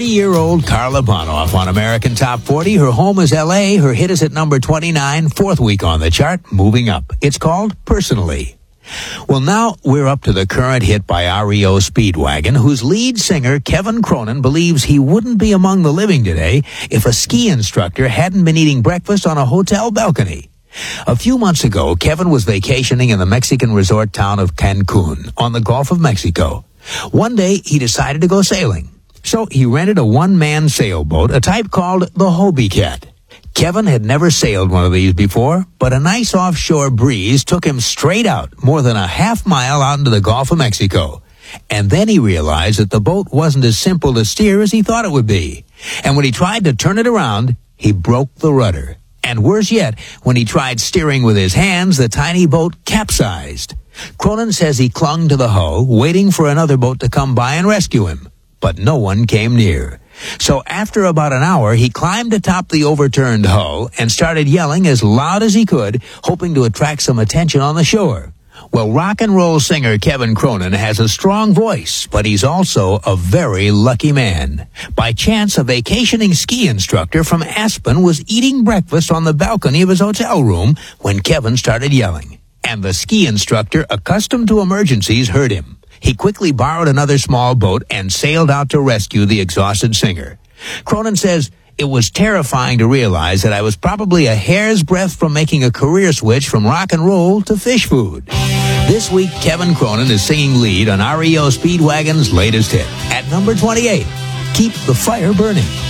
30-year-old Carla Bonoff on American Top 40. Her home is L.A. Her hit is at number 29, fourth week on the chart, moving up. It's called Personally. Well, now we're up to the current hit by REO Speedwagon, whose lead singer, Kevin Cronin, believes he wouldn't be among the living today if a ski instructor hadn't been eating breakfast on a hotel balcony. A few months ago, Kevin was vacationing in the Mexican resort town of Cancun on the Gulf of Mexico. One day, he decided to go sailing. So he rented a one-man sailboat, a type called the Hobie Cat. Kevin had never sailed one of these before, but a nice offshore breeze took him straight out, more than a half mile out into the Gulf of Mexico. And then he realized that the boat wasn't as simple to steer as he thought it would be. And when he tried to turn it around, he broke the rudder. And worse yet, when he tried steering with his hands, the tiny boat capsized. Cronin says he clung to the hull, waiting for another boat to come by and rescue him. But no one came near. So after about an hour, he climbed atop the overturned hull and started yelling as loud as he could, hoping to attract some attention on the shore. Well, rock and roll singer Kevin Cronin has a strong voice, but he's also a very lucky man. By chance, a vacationing ski instructor from Aspen was eating breakfast on the balcony of his hotel room when Kevin started yelling. And the ski instructor, accustomed to emergencies, heard him. He quickly borrowed another small boat and sailed out to rescue the exhausted singer. Cronin says, "It was terrifying to realize that I was probably a hair's breadth from making a career switch from rock and roll to fish food." This week, Kevin Cronin is singing lead on REO Speedwagon's latest hit. At number 28, Keep the Fire Burning.